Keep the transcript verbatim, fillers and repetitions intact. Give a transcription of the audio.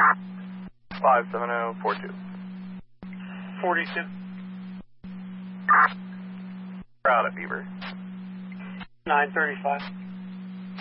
five seven zero four two. forty-two. We're out at Beaver. nine thirty-five.